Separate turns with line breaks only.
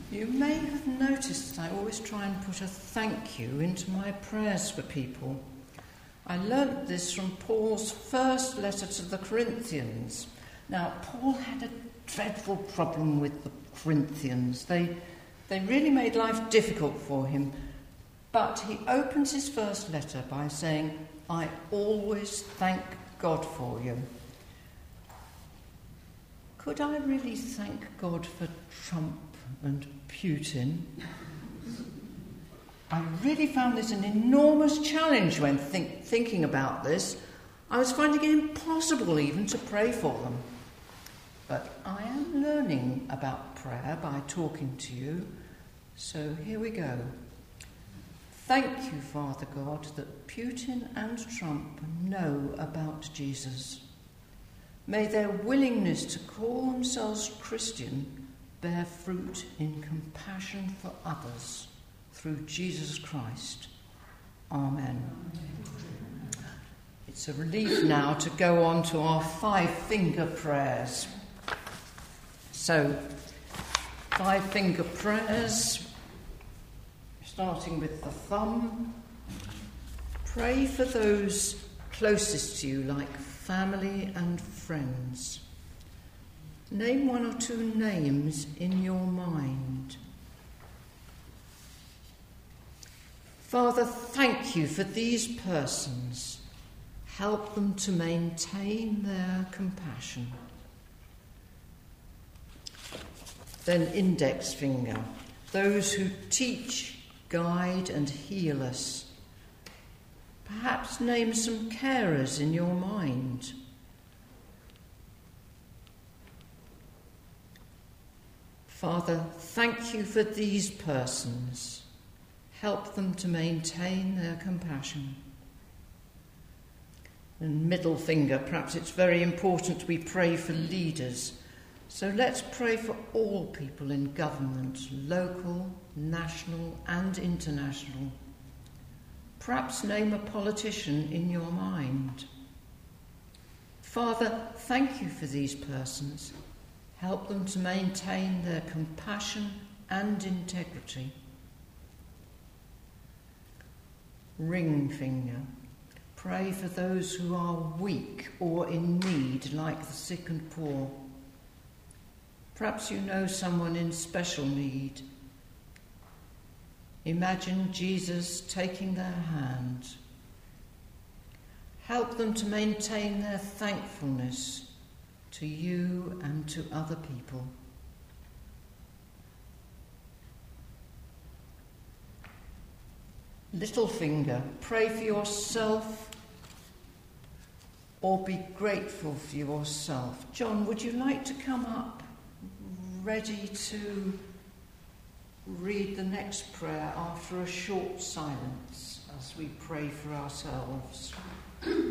You may have noticed that I always try and put a thank you into my prayers for people. I learnt this from Paul's first letter to the Corinthians. Now, Paul had a dreadful problem with the Corinthians. They really made life difficult for him. But he opens his first letter by saying, I always thank God for you. Could I really thank God for Trump and Putin? I really found this an enormous challenge when thinking about this. I was finding it impossible even to pray for them. But I am learning about prayer by talking to you, so here we go. Thank you, Father God, that Putin and Trump know about Jesus. May their willingness to call themselves Christian bear fruit in compassion for others through Jesus Christ. Amen. It's a relief now to go on to our 5-finger prayers. So, 5-finger prayers, starting with the thumb. Pray for those closest to you, like family and friends. Name 1 or 2 names in your mind. Father, thank you for these persons. Help them to maintain their compassion. Then index finger. Those who teach, guide and heal us. Perhaps name some carers in your mind. Father, thank you for these persons. Help them to maintain their compassion. And middle finger, perhaps it's very important we pray for leaders. So let's pray for all people in government, local, national and international. Perhaps name a politician in your mind. Father, thank you for these persons. Help them to maintain their compassion and integrity. Ring finger. Pray for those who are weak or in need, like the sick and poor. Perhaps you know someone in special need. Imagine Jesus taking their hand. Help them to maintain their thankfulness to you and to other people. Little finger, pray for yourself or be grateful for yourself. John, would you like to come up ready to read the next prayer after a short silence as we pray for ourselves?